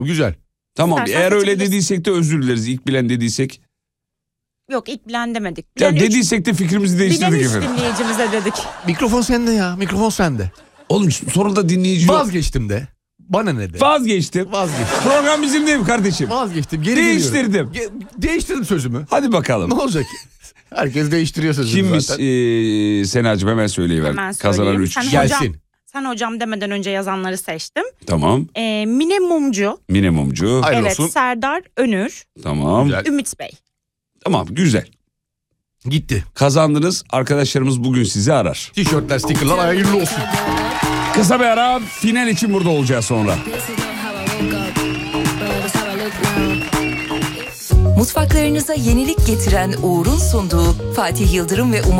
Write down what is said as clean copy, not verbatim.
Güzel. Tamam, İstersen eğer öyle seçebilirsin. dediysek de özür dileriz. İlk bilen dediysek. Yok, ilk bilen demedik. Ya dediysek de fikrimizi değiştirdik bilen efendim. dinleyicimize dedik. Mikrofon sende ya. Mikrofon sende. Oğlum sonra da dinleyici yok. Vazgeçtim de. Bana ne de. Vazgeçtim. Program bizim değil mi kardeşim? Vazgeçtim. Geri Değiştirdim. Değiştirdim sözümü. Hadi bakalım. Ne olacak? Herkes değiştiriyor sözünü Kimmiş zaten. Senacığım, hemen söyleyiver. Hemen Kazanan söyleyeyim. 3 Sen kişi. hocam- Sen hocam demeden önce yazanları seçtim. Tamam. Mine Mumcu. Mine Mumcu. Evet, Serdar Önür. Tamam. Güzel. Ümit Bey. Tamam, güzel. Gitti. Kazandınız. Arkadaşlarımız bugün sizi arar. Tişörtler, stickerlar hayırlı olsun. Kısa bir ara, final için burada olacağız sonra. Mutfaklarınıza yenilik getiren Uğur'un sunduğu Fatih Yıldırım ve Umut